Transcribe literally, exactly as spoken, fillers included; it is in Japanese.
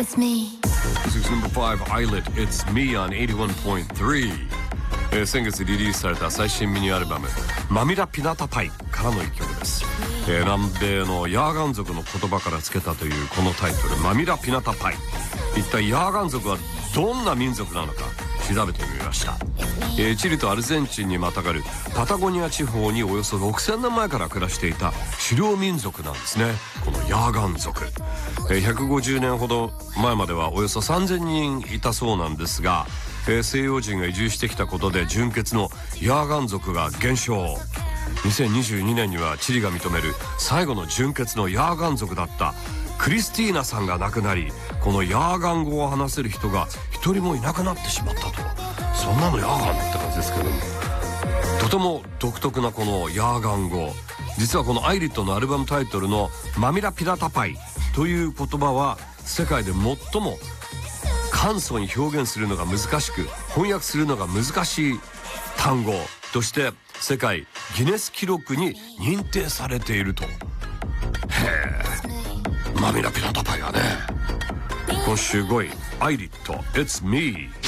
It's me. This is number five, Islet, It's Me on エイティワンポイントスリー、えー、先月リリースされた最新ミニアルバムマミラピナタパイからの一曲です、えー、南米のヤーガン族の言葉から付けたというこのタイトルマミラピナタパイ、一体ヤーガン族はどんな民族なのか調べてみました、えー、チリとアルゼンチンにまたがるパタゴニア地方におよそろくせんねんまえから暮らしていた狩猟民族なんですね、このヤーガン族、えー、ひゃくごじゅうねんほど前まではおよそさんぜんにんいたそうなんですが、えー、西洋人が移住してきたことで純血のヤーガン族が減少。にせんにじゅうにねんにはチリが認める最後の純血のヤーガン族だったクリスティーナさんが亡くなり、このヤーガン語を話せる人が一人もいなくなってしまったと。そんなのヤーガンって感じですけども、とても独特なこのヤーガン語、実はこのアイリットのアルバムタイトルのマミラピラタパイという言葉は世界で最も簡素に表現するのが難しく翻訳するのが難しい単語として世界ギネス記録に認定されていると。へえ、マミラピラタパイがね。今週ごい、アイリット It's Me。